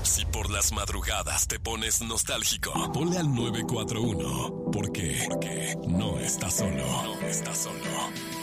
Si por las madrugadas te pones nostálgico, ponle al 941. ¿Por qué? Porque no estás solo. No estás solo.